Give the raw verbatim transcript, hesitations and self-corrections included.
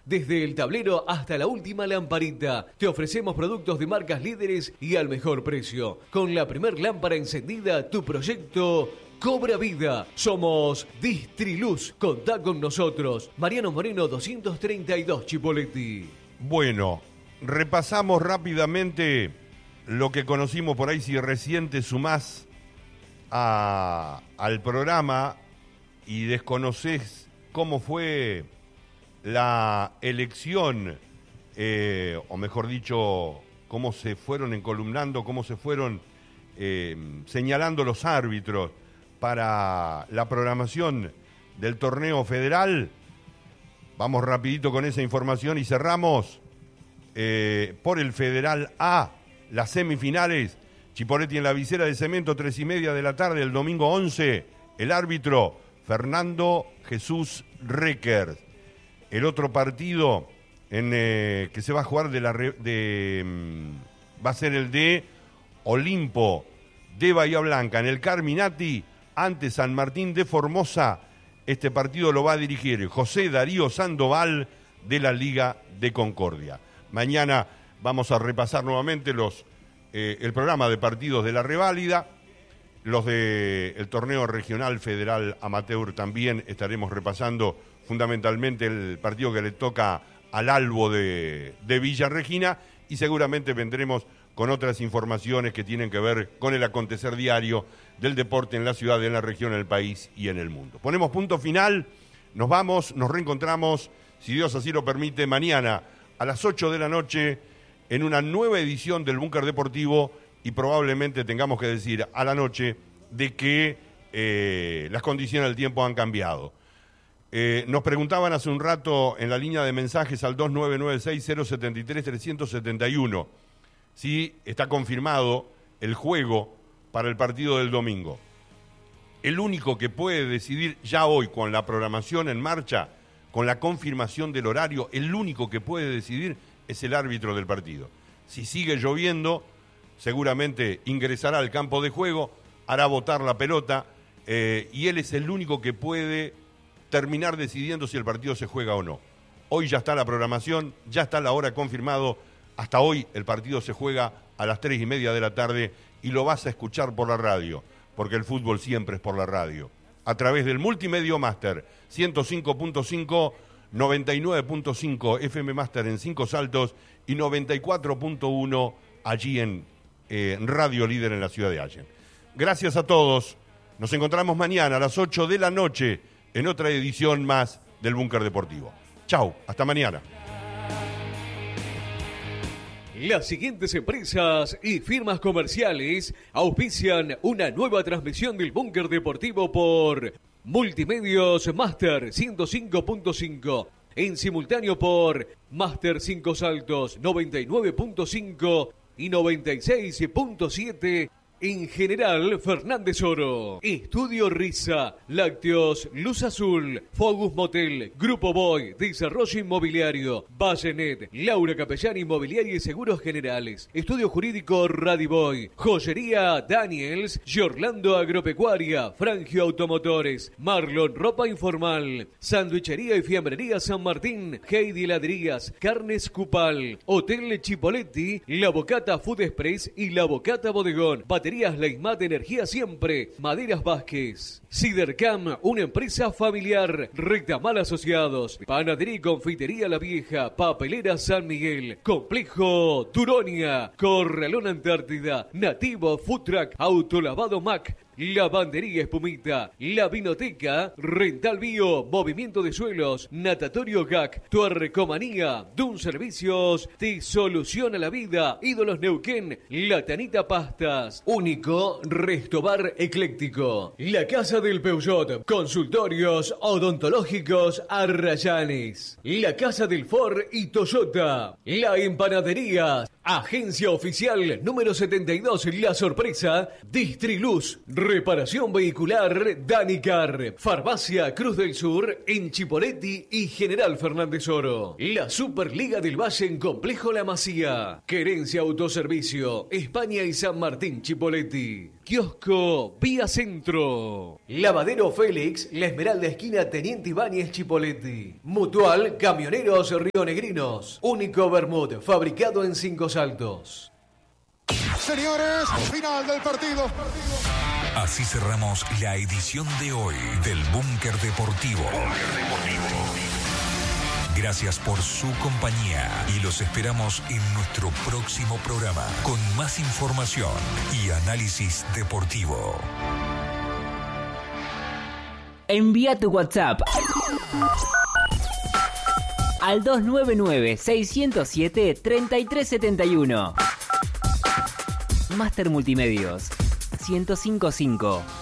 Desde el tablero hasta la última lamparita, te ofrecemos productos de marcas líderes y al mejor precio. Con la primer lámpara encendida, tu proyecto cobra vida. Somos Distriluz. Contá con nosotros. Mariano Moreno doscientos treinta y dos, Chipoleti. Bueno, repasamos rápidamente lo que conocimos por ahí. Si recién te sumás a, al programa y desconoces cómo fue la elección, eh, o mejor dicho, cómo se fueron encolumnando, cómo se fueron eh, señalando los árbitros para la programación del torneo federal. Vamos rapidito con esa información y cerramos eh, por el Federal A, las semifinales. Chipoleti en la visera de Cemento, tres y media de la tarde, el domingo once. El árbitro, Fernando Jesús Reckers. El otro partido en, eh, que se va a jugar de la re, de mm, va a ser el de Olimpo de Bahía Blanca en el Carminati ante San Martín de Formosa. Este partido lo va a dirigir José Darío Sandoval de la Liga de Concordia. Mañana vamos a repasar nuevamente los eh, el programa de partidos de la reválida. Los del torneo regional federal amateur también estaremos repasando fundamentalmente el partido que le toca al Albo de, de Villa Regina, y seguramente vendremos con otras informaciones que tienen que ver con el acontecer diario del deporte en la ciudad, en la región, en el país y en el mundo. Ponemos punto final, nos vamos, nos reencontramos, si Dios así lo permite, mañana a las ocho de la noche en una nueva edición del Búnker Deportivo, y probablemente tengamos que decir a la noche de que eh, las condiciones del tiempo han cambiado. Eh, nos preguntaban hace un rato en la línea de mensajes al dos nueve nueve seis cero siete tres tres siete uno si está confirmado el juego para el partido del domingo. El único que puede decidir ya hoy, con la programación en marcha, con la confirmación del horario, el único que puede decidir es el árbitro del partido. Si sigue lloviendo, seguramente ingresará al campo de juego, hará botar la pelota, eh, y él es el único que puede terminar decidiendo si el partido se juega o no. Hoy ya está la programación, ya está la hora confirmado. Hasta hoy el partido se juega a las tres y media de la tarde y lo vas a escuchar por la radio, porque el fútbol siempre es por la radio. A través del Multimedio Master, ciento cinco punto cinco, noventa y nueve punto cinco F M Master en Cinco Saltos y noventa y cuatro punto uno allí en eh, Radio Líder en la ciudad de Allen. Gracias a todos. Nos encontramos mañana a las ocho de la noche en otra edición más del Búnker Deportivo. Chau, hasta mañana. Las siguientes empresas y firmas comerciales auspician una nueva transmisión del Búnker Deportivo por Multimedios Master ciento cinco punto cinco, en simultáneo por Master Cinco Saltos noventa y nueve punto cinco y noventa y seis punto siete. En general, Fernández Oro. Estudio Risa, Lácteos, Luz Azul, Focus Motel, Grupo Boy, Desarrollo Inmobiliario, Vallenet, Laura Capellán Inmobiliaria y Seguros Generales. Estudio Jurídico Radiboy, Joyería Daniels, Giorlando Agropecuaria, Frangio Automotores, Marlon Ropa Informal, Sandwichería y Fiambrería San Martín, Heidi Heladerías, Carnes Cupal, Hotel Chipoleti, La Bocata Food Express y La Bocata Bodegón. Batería Leismat, energía siempre. Maderas Vázquez. Cidercam, una empresa familiar. Rectamal Asociados. Panadería y Confitería La Vieja. Papelera San Miguel. Complejo Turonia. Corralón Antártida. Nativo Food Truck. Autolavado Mac. Lavandería Espumita, La Vinoteca, Rental Bio, Movimiento de Suelos, Natatorio G A C, Tuercomanía, Dun Servicios, te soluciona la vida, Ídolos Neuquén, La Tanita Pastas, Único Restobar Ecléctico, La Casa del Peugeot, Consultorios Odontológicos Arrayanes, La Casa del Ford y Toyota, La Empanadería, Agencia Oficial número setenta y dos, La Sorpresa, Distriluz, Reparación Vehicular Danicar, Farmacia Cruz del Sur en Chipoleti y General Fernández Oro, la Superliga del Valle en Complejo La Masía, Querencia Autoservicio, España y San Martín Chipoleti. Kiosco Vía Centro. Lavadero Félix, La Esmeralda esquina Teniente Ibáñez Chipolletti. Mutual Camioneros Rionegrinos. Único vermut fabricado en Cinco Saltos. Señores, final del partido. Así cerramos la edición de hoy del Búnker Deportivo. Gracias por su compañía y los esperamos en nuestro próximo programa con más información y análisis deportivo. Envía tu WhatsApp al dos nueve nueve, seis cero siete, tres tres siete uno. Master Multimedios ciento cinco punto cinco.